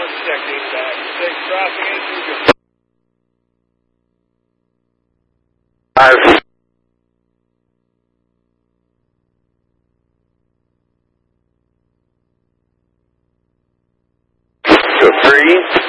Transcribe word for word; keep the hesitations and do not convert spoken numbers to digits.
one, check eight back. Six, crossing in through your... Five. Go three.